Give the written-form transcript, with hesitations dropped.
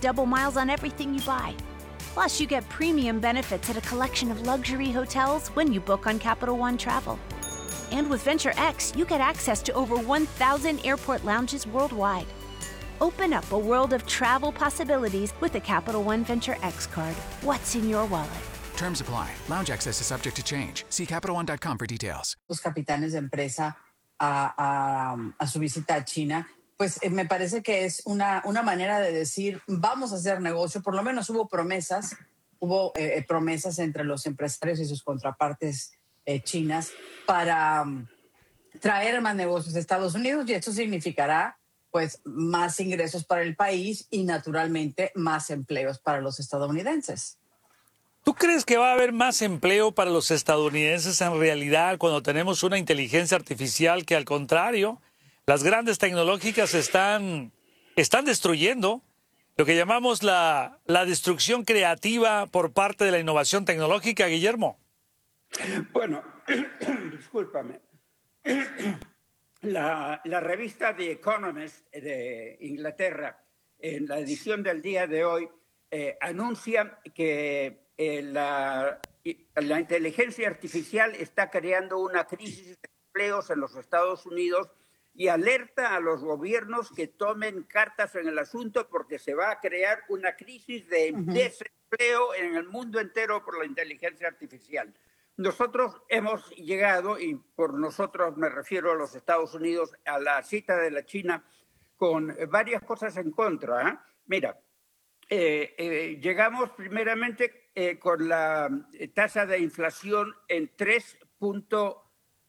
double miles on everything you buy. Plus, you get premium benefits at a collection of luxury hotels when you book on Capital One Travel. And with Venture X, you get access to over 1,000 airport lounges worldwide. Open up a world of travel possibilities with the Capital One Venture X card. What's in your wallet? Terms apply. Lounge access is subject to change. See CapitalOne.com for details. Los capitanes de empresa a su visita a China, pues me parece que es una manera de decir, vamos a hacer negocio. Por lo menos hubo promesas entre los empresarios y sus contrapartes chinas para traer más negocios a Estados Unidos, y esto significará pues más ingresos para el país y naturalmente más empleos para los estadounidenses. ¿Tú crees que va a haber más empleo para los estadounidenses en realidad cuando tenemos una inteligencia artificial que, al contrario, las grandes tecnológicas están destruyendo lo que llamamos la destrucción creativa por parte de la innovación tecnológica, Guillermo? Bueno, discúlpame. La revista The Economist de Inglaterra, en la edición del día de hoy, anuncia que la inteligencia artificial está creando una crisis de empleos en los Estados Unidos y alerta a los gobiernos que tomen cartas en el asunto porque se va a crear una crisis de desempleo en el mundo entero por la inteligencia artificial. Nosotros hemos llegado, y por nosotros me refiero a los Estados Unidos, a la cita de la China con varias cosas en contra. Mira, llegamos primeramente con la tasa de inflación en 3.9%.